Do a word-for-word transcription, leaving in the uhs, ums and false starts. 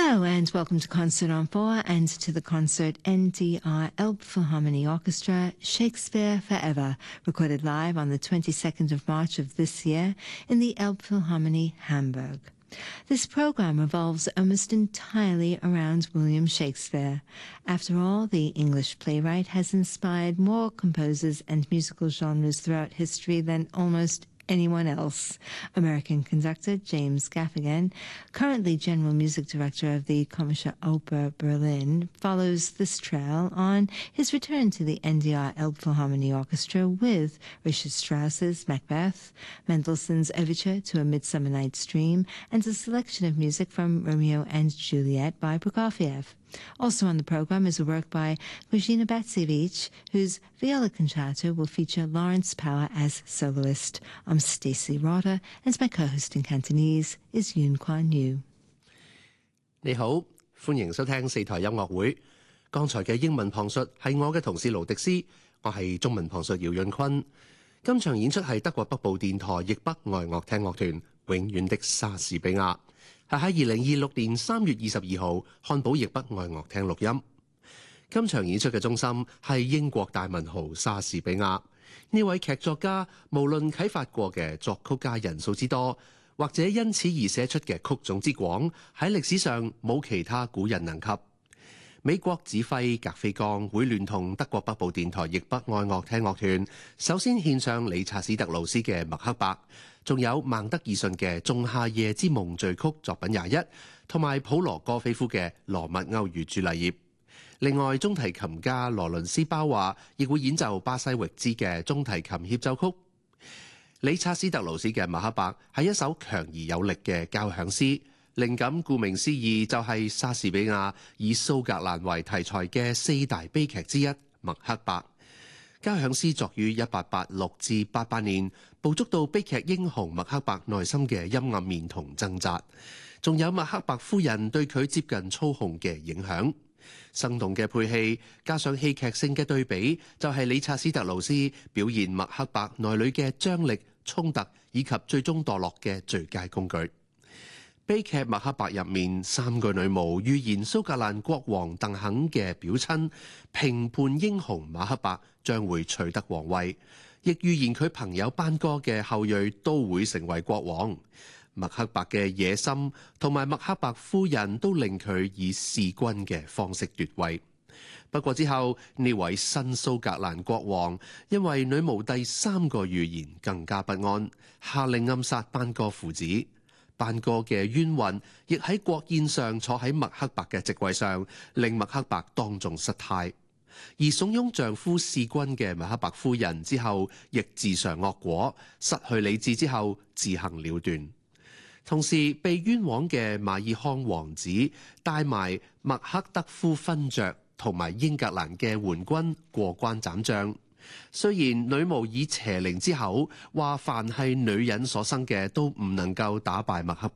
Hello and welcome to Concert on Four and to the concert N D R Elbphilharmonie Orchestra Shakespeare Forever, recorded live on the twenty-second of March of this year in the Elbphilharmonie Hamburg. This program revolves almost entirely around William Shakespeare. After all, the English playwright has inspired more composers and musical genres throughout history than almost anyone else. American conductor James Gaffigan, currently General Music Director of the Komische Oper Berlin, follows this trail on his return to the N D R Elbphilharmonie Orchestra with Richard Strauss's Macbeth, Mendelssohn's Overture to A Midsummer Night's Dream, and a selection of music from Romeo and Juliet by Prokofiev. Also on the program is a work by Grażyna Bacevich, whose viola concerto will feature Lawrence Power as soloist. I'm Stacey Rotter, and my co-host in Cantonese is Yun Kwan Yu. 你好，歡迎收聽四台音樂會。剛才嘅英文旁述係我嘅同事盧迪斯，我係中文旁述姚潤坤。今場演出係德國北部電台譯北愛樂廳樂團永遠的莎士比亞。係喺二零二六年三月二十二號漢堡譯北愛樂廳錄音。今場演出嘅中心係英國大文豪莎士比亞。呢位劇作家無論啟發過嘅作曲家人數之多，或者因此而寫出嘅曲種之廣，喺歷史上冇其他古人能及。美國指揮格菲岡會聯同德國北部電台譯北愛樂廳樂團，首先獻上理查史特勞斯嘅麥克白，仲有孟德爾遜嘅《仲夏夜之夢序曲》作品廿一，同埋普羅戈菲夫嘅《羅密歐與朱麗葉》。另外，中提琴家羅倫斯鮑華亦會演奏巴西域茲嘅中提琴協奏曲。理查史特勞斯嘅麥克白係一首強而有力嘅交響詩。靈感顧名思義就係莎士比亞以蘇格蘭為題材嘅四大悲劇之一《麥克白》。交響詩作於一八八六至八八年，捕捉到悲劇英雄麥克白內心嘅陰暗面同掙扎，仲有麥克白夫人對佢接近操控嘅影響。生動嘅配器加上戲劇性嘅對比，就係理查斯特勞斯表現麥克白內裏嘅張力、衝突以及最終墮落嘅最佳工具。悲劇《麥克白》入面，三個女巫預言蘇格蘭國王鄧肯嘅表親平叛英雄馬克白將會取得皇位，亦預言佢朋友班哥嘅後裔都會成為國王。麥克白嘅野心同埋麥克白夫人都令佢以弑君嘅方式奪位。不過之後，呢位新蘇格蘭國王因為女巫第三個預言更加不安，下令暗殺班哥父子。班哥嘅冤魂亦喺國宴上坐喺麥克白嘅席位上，令麥克白當眾失態。而慫恿丈夫弑君嘅麥克白夫人之後，亦自嘗惡果，失去理智之後自行了斷。同時被冤枉嘅馬爾康王子帶埋麥克德夫勳爵同埋英格蘭嘅援軍過關斬將。雖然女巫以邪靈之口話凡係女人所生嘅都唔能夠打敗麥克